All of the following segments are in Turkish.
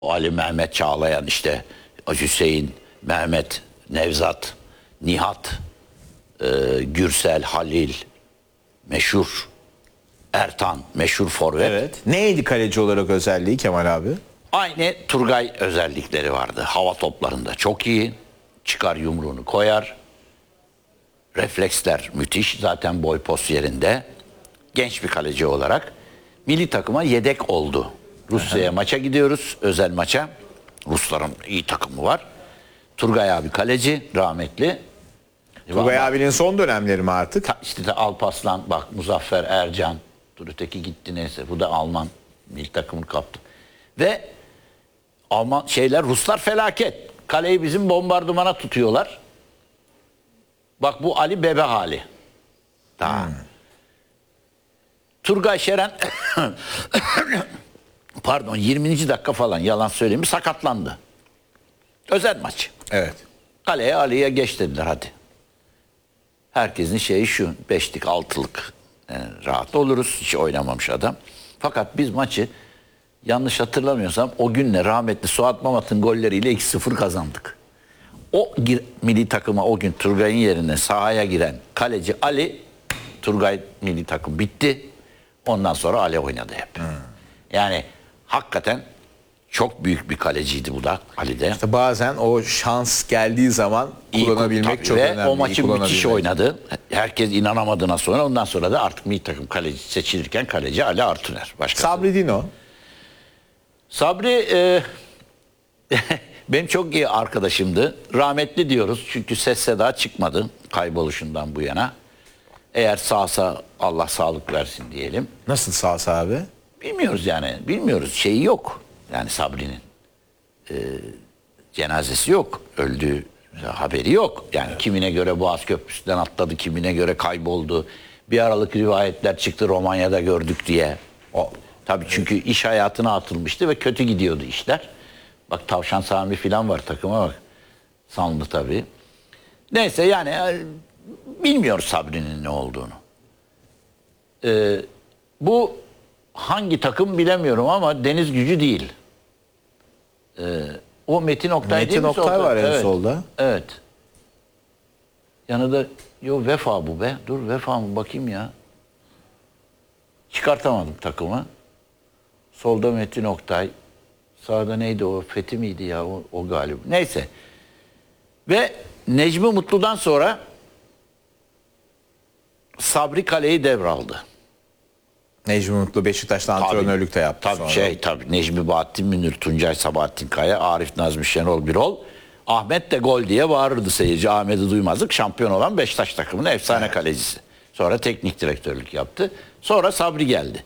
Ali Mehmet Çağlayan, işte Hüseyin, Mehmet, Nevzat, Nihat, Gürsel, Halil, meşhur Ertan, meşhur forvet. Evet. Neydi kaleci olarak özelliği Kemal abi? Aynı Turgay özellikleri vardı. Hava toplarında çok iyi. Çıkar yumruğunu koyar. Refleksler müthiş. Zaten boy pos yerinde. Genç bir kaleci olarak. Milli takıma yedek oldu. Rusya'ya maça gidiyoruz. Özel maça. Rusların iyi takımı var. Turgay abi kaleci. Rahmetli. Turgay abinin son dönemleri mi artık? İşte de Alparslan, bak Muzaffer Ercan. Dur öteki gitti neyse. Bu da Alman milli takımını kaptı. Ve Alman Ruslar felaket. Kaleyi bizim bombardımana tutuyorlar. Bak bu Ali Bebe hali. Daha. Turgay Şeren pardon 20. dakika falan, yalan söyleyeyim, sakatlandı. Özel maç. Evet. Kaleye Ali'ye geç dediler hadi. Herkesin şeyi şu, 5'lik 6'lık rahat oluruz. Hiç oynamamış adam. Fakat biz maçı, yanlış hatırlamıyorsam, o günle rahmetli Suat Mamat'ın golleriyle 2-0 kazandık. O milli takıma o gün Turgay'ın yerine sahaya giren kaleci Ali, Turgay milli takım bitti. Ondan sonra Ali oynadı hep. Yani hakikaten çok büyük bir kaleciydi bu da Ali de. İşte bazen o şans geldiği zaman kullanabilmek çok önemli. Ve o maçı müthiş oynadı. Herkes inanamadığına sonra, ondan sonra da artık milli takım kaleci seçilirken kaleci Ali Artuner. Sabri Dino. Sabri benim çok iyi arkadaşımdı. Rahmetli diyoruz çünkü ses seda çıkmadı kayboluşundan bu yana. Eğer sağsa Allah sağlık versin diyelim. Nasıl sağsa abi? Bilmiyoruz yani. Bilmiyoruz. Şeyi yok. Yani Sabri'nin. Cenazesi yok. Öldüğü haberi yok. Yani kimine göre Boğaz Köprüsü'nden atladı, kimine göre kayboldu. Bir aralık rivayetler çıktı, Romanya'da gördük diye. Tabii çünkü iş hayatına atılmıştı ve kötü gidiyordu işler. Bak Tavşan Sami falan var, takıma bak. Sanlı tabii. Neyse yani bilmiyoruz Sabri'nin ne olduğunu. Bu hangi takım bilemiyorum ama Deniz Gücü değil. O Metin Oktay değil mi? Metin Oktay var en solda. Evet. Yanında Vefa bu be. Dur Vefa mı bakayım ya. Çıkartamadım takımı. Solda Metin Oktay. Sağda neydi o? Fethi miydi ya? O galiba. Neyse. Ve Necmi Mutlu'dan sonra Sabri kaleyi devraldı. Necmi Mutlu Beşiktaş'ta antrenörlük de yaptı sonra. Tabii Necmi Bahattin Münir, Tuncay Sabahattin Kaya, Arif Nazmi Şenol Birol. Ahmet de gol diye bağırırdı seyirci. Ahmet'i duymazdık. Şampiyon olan Beşiktaş takımının efsane kalecisi. Sonra teknik direktörlük yaptı. Sonra Sabri geldi.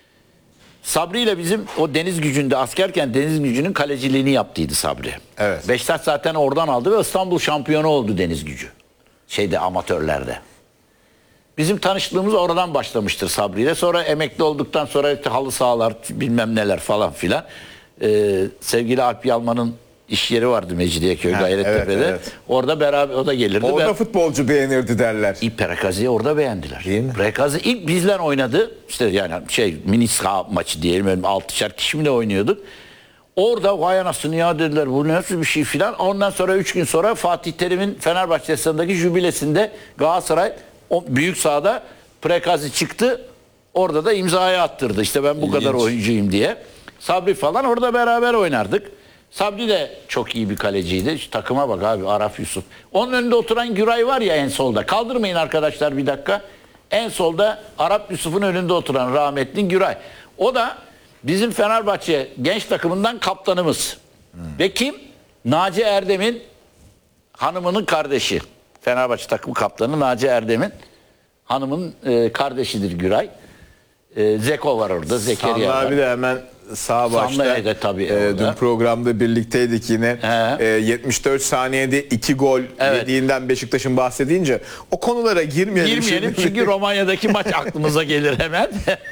Sabri ile bizim o Deniz Gücü'nde askerken Deniz Gücü'nün kaleciliğini yaptıydı Sabri. Evet. Beşiktaş zaten oradan aldı ve İstanbul şampiyonu oldu Deniz Gücü. Amatörlerde. Bizim tanıştığımız oradan başlamıştır Sabri ile. Sonra emekli olduktan sonra halı sahalar bilmem neler falan filan. Sevgili Alp Yalman'ın iş yeri vardı Mecidiyeköy, Gayrettepe'de. Evet. Orada beraber o da gelirdi. Orada futbolcu beğenirdi derler. Prekazi'yi orada beğendiler. Prekazi ilk bizden oynadı. İşte yani mini saha maçı diyelim. 6'şer kişi mi ne oynuyorduk. Orada vay anasını ya dediler, bu nasıl bir şey filan. Ondan sonra 3 gün sonra Fatih Terim'in Fenerbahçe stadındaki jübilesinde Galatasaray o büyük sahada Prekazi çıktı. Orada da imzayı attırdı. İşte ben bu kadar oyuncuyum diye. Sabri falan orada beraber oynardık. Sabri de çok iyi bir kaleciydi. Şu takıma bak abi, Araf Yusuf. Onun önünde oturan Güray var ya en solda. Kaldırmayın arkadaşlar bir dakika. En solda Arap Yusuf'un önünde oturan rahmetli Güray. O da bizim Fenerbahçe genç takımından kaptanımız. Ve kim? Naci Erdem'in hanımının kardeşi. Fenerbahçe takım kaptanı Naci Erdem'in hanımın kardeşidir Güray. Zeko var orada. Zekeriya var. Abi de hemen sağ başta. Tabii dün programda birlikteydik yine. 74 saniyede 2 gol yediğinden Beşiktaş'ın bahsedince o konulara girmeyelim. Çünkü Romanya'daki maç aklımıza gelir hemen.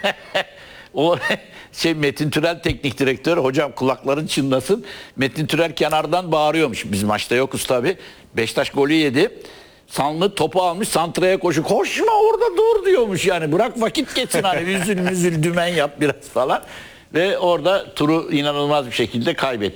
O Metin Türel teknik direktör, hocam kulakların çınlasın. Metin Türel kenardan bağırıyormuş. Biz maçta yokuz tabii. Beşiktaş golü yedi. Sanlı topu almış, santraya koşuyor. Koşma orada dur diyormuş yani. Bırak vakit geçsin hani, üzül dümen yap biraz falan. Ve orada turu inanılmaz bir şekilde kaybetti.